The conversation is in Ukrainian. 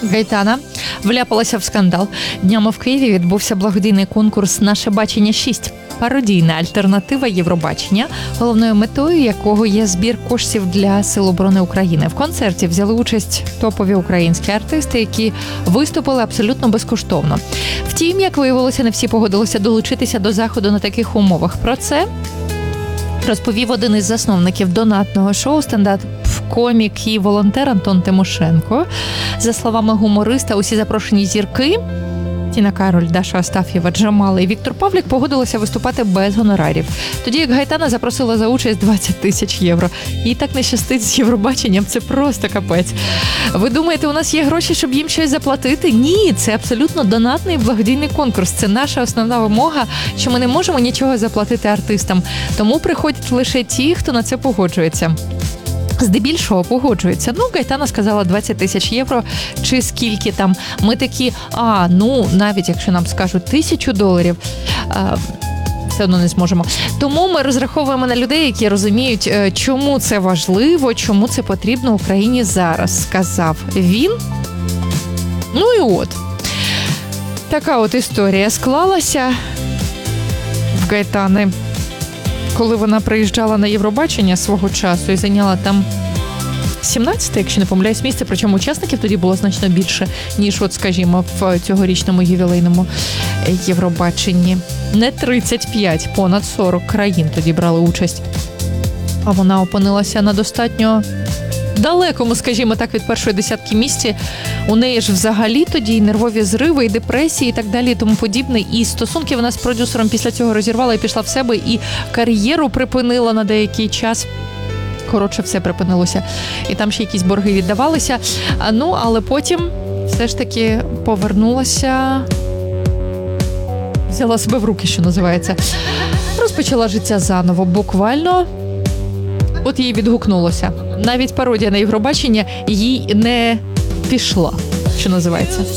Гайтана вляпалася в скандал. Днями в Києві відбувся благодійний конкурс «Наше бачення-6». Пародійна альтернатива Євробачення, головною метою якого є збір коштів для Сил оборони України. В концерті взяли участь топові українські артисти, які виступили абсолютно безкоштовно. Втім, як виявилося, не всі погодилися долучитися до заходу на таких умовах. Про це розповів один із засновників донатного шоу стендап-комік і волонтер Антон Тимошенко. За словами гумориста, усі запрошені зірки – Тіна Кароль, Даша Астаф'єва, Джамала і Віктор Павлік погодилися виступати без гонорарів. Тоді як Гайтана запросила за участь 20 тисяч євро. Їй так не щастить з Євробаченням, це просто капець. Ви думаєте, у нас є гроші, щоб їм щось заплатити? Ні, це абсолютно донатний благодійний конкурс. Це наша основна вимога, що ми не можемо нічого заплатити артистам. Тому приходять лише ті, хто на це погоджується. Здебільшого погоджується. Гайтана сказала 20 тисяч євро, чи скільки там. Ми такі, навіть якщо нам скажуть $1000, все одно не зможемо. Тому ми розраховуємо на людей, які розуміють, чому це важливо, чому це потрібно Україні зараз, сказав він. І от. Така от історія склалася в Гайтани. Коли вона приїжджала на Євробачення свого часу і зайняла там 17-те, якщо не помиляюсь, місце, причому учасників тоді було значно більше, ніж, скажімо, в цьогорічному ювілейному Євробаченні. Не 35, понад 40 країн тоді брали участь. А вона опинилася на достатньо далекому, скажімо так, від першої десятки місці. У неї ж взагалі тоді і нервові зриви, і депресії, і так далі, і тому подібне. І стосунки вона з продюсером після цього розірвала і пішла в себе, і кар'єру припинила на деякий час. Коротше, все припинилося. І там ще якісь борги віддавалися. Але потім все ж таки повернулася, взяла себе в руки, що називається. Розпочала життя заново, буквально. От їй відгукнулося. Навіть пародія на Євробачення їй не пішла, що називається.